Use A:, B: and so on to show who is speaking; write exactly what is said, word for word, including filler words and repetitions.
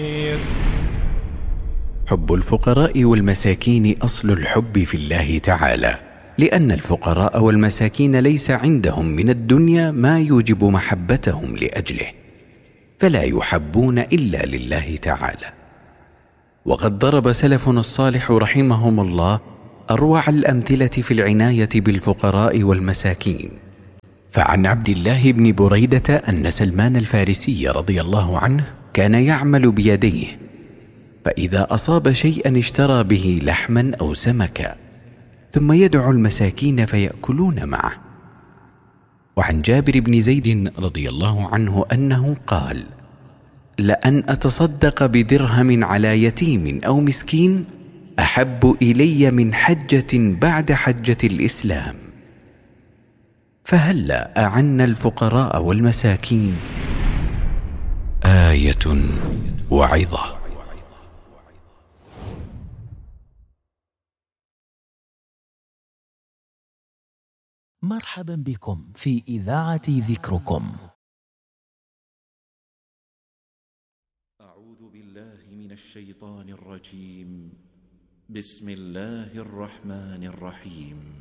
A: حب الفقراء والمساكين أصل الحب في الله تعالى، لأن الفقراء والمساكين ليس عندهم من الدنيا ما يوجب محبتهم لأجله، فلا يحبون إلا لله تعالى. وقد ضرب سلفنا الصالح رحمهم الله أروع الأمثلة في العناية بالفقراء والمساكين. فعن عبد الله بن بريدة أن سلمان الفارسي رضي الله عنه كان يعمل بيديه، فإذا أصاب شيئا اشترى به لحما أو سمكا، ثم يدعو المساكين فيأكلون معه. وعن جابر بن زيد رضي الله عنه أنه قال: لأن أتصدق بدرهم على يتيم أو مسكين أحب إلي من حجة بعد حجة الإسلام. فهلا أعنا الفقراء والمساكين؟ آية وعظة.
B: مرحبا بكم في إذاعة ذكركم.
C: أعوذ بالله من الشيطان الرجيم. بسم الله الرحمن الرحيم.